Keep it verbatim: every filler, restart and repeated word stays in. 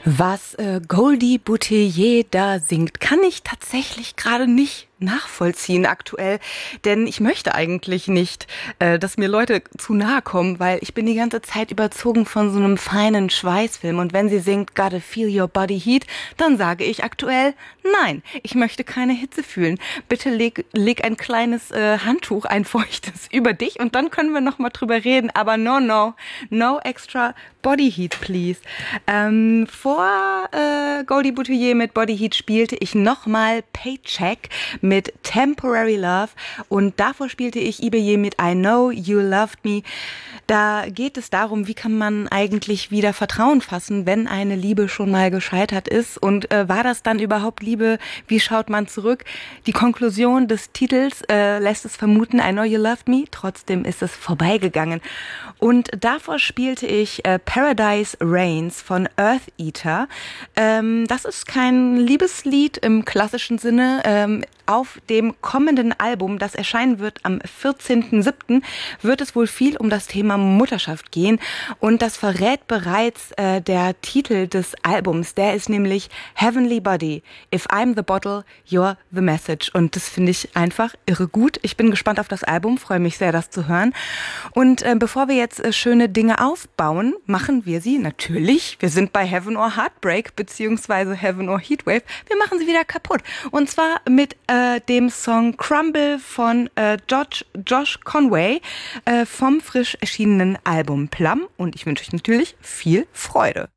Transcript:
Was äh, Goldie Boutillier da singt, kann ich tatsächlich gerade nicht nachvollziehen aktuell, denn ich möchte eigentlich nicht, äh, dass mir Leute zu nahe kommen, weil ich bin die ganze Zeit überzogen von so einem feinen Schweißfilm und wenn sie singt Gotta Feel Your Body Heat, dann sage ich aktuell, nein, ich möchte keine Hitze fühlen. Bitte leg, leg ein kleines äh, Handtuch, ein feuchtes über dich und dann können wir nochmal drüber reden, aber no, no, no extra Body Heat, please. Ähm, vor äh, Goldie Boutillier mit Body Heat spielte ich nochmal Paycheck mit Temporary Love und davor spielte ich Ibeje mit I Know You Loved Me. Da geht es darum, wie kann man eigentlich wieder Vertrauen fassen, wenn eine Liebe schon mal gescheitert ist und äh, war das dann überhaupt Liebe? Wie schaut man zurück? Die Konklusion des Titels äh, lässt es vermuten, I Know You Loved Me, trotzdem ist es vorbeigegangen. Und davor spielte ich äh, Paradise Reigns von Earth Eater. Ähm, das ist kein Liebeslied im klassischen Sinne. Ähm, auf dem kommenden Album, das erscheinen wird am vierzehnten siebten, wird es wohl viel um das Thema Mutterschaft gehen. Und das verrät bereits äh, der Titel des Albums. Der ist nämlich Heavenly Body. If I'm the bottle, you're the message. Und das finde ich einfach irre gut. Ich bin gespannt auf das Album, freue mich sehr, das zu hören. Und äh, bevor wir jetzt äh, schöne Dinge aufbauen, machen wir sie natürlich. Wir sind bei Heaven or Heartbreak beziehungsweise Heaven or Heatwave. Wir machen sie wieder kaputt. Und zwar mit äh, dem Song Crumble von äh, Josh, Josh Conway äh, vom frisch erschienenen Album Plum. Und ich wünsche euch natürlich viel Freude.